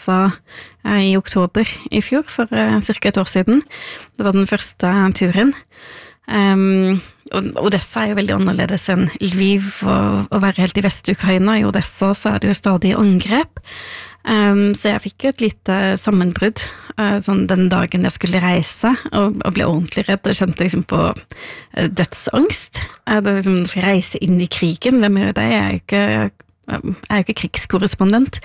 Odessa I oktober I fjor, for cirka et år siden. Det var den første turen. Odessa jo veldig annerledes enn Lviv, og å være helt I Vest-Ukraina. I Odessa så det jo stadig angrep. Så jeg fikk jo et lite sammenbrudd sånn den dagen jeg skulle reise, og ble ordentlig redd, og kjente liksom på dødsangst. Det liksom, skal reise inn I krigen, hvem gjør det? Jeg jo ikke krigskorrespondent.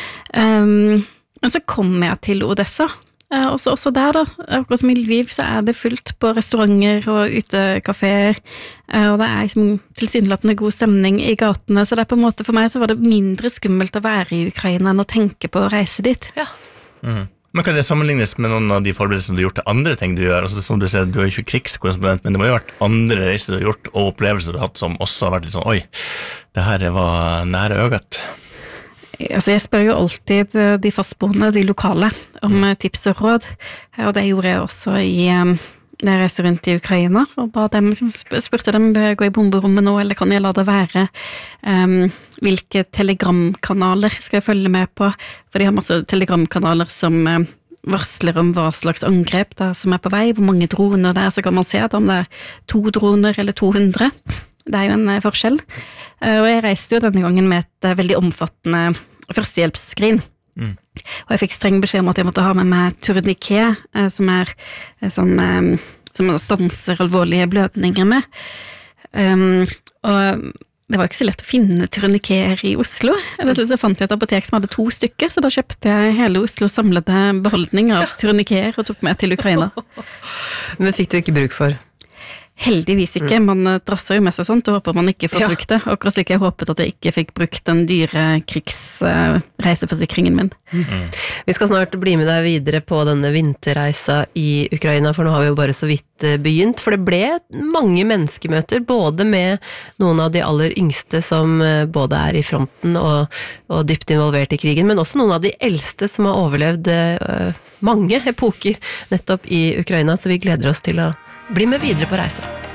Og så kom jeg til Odessa, og så også der da, akkurat som I Lviv, så det fullt på restauranter og utekaféer, og det liksom tilsynelatende god stemning I gatene, så det på en måte for meg så var det mindre skummelt å være I Ukraina enn å tenke på å reise dit. Ja. Men kan det sammenlignes med noen av de forberedelsene du har gjort til andre ting du gjør? Altså, som du ser, du jo ikke krigskorrespondent, men det må jo ha vært andre reiser du har gjort, og opplevelser du har hatt som også har vært litt sånn, oi, det her var nære øgat. Altså, jeg spør jo alltid de fastboende, de lokale, om tips og råd, og det gjorde jeg også når jeg reiste rundt I Ukraina, og ba dem, spurte dem, bør jeg gå I bomberommet nå, eller kan jeg la det være? Hvilke telegramkanaler skal jeg følge med på? For de har masse telegramkanaler som varsler om hva slags angrep det som på vei, hvor mange droner det så kan man se om det 2 droner eller 200. Det jo en forskjell. Og jeg reiste jo denne gangen med et veldig omfattende førstehjelpsskrin. Og jeg fikk streng beskjed om at jeg måtte ha med meg tourniquet, som sånn, som stanser alvorlige blødninger med. Og det var ikke så lett å finne tourniqueter I Oslo. Så fant jeg et apotek som hadde 2 stykker, så da kjøpte jeg hele Oslos samlede beholdning av tourniqueter og tok med til Ukraina. Men fikk du ikke bruk for? Heldigvis ikke, man drasser jo med seg sånt og håper man ikke får brukt det, akkurat slik jeg håpet at jeg ikke fikk brukt den dyre krigsreiseforsikringen min. Vi skal snart bli med deg videre på denne vinterreisa I Ukraina, for nå har vi jo bare så vidt begynt, for det ble mange menneskemøter, både med noen av de aller yngste som både I fronten og dypt involvert I krigen, men også noen av de eldste som har overlevd mange epoker nettopp I Ukraina, så vi gleder oss til å bli med videre på reise.